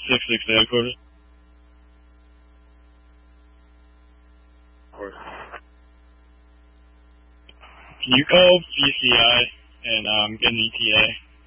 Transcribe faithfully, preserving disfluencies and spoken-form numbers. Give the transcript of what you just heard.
six six to headquarters. Can you call G C I and um, get an E T A?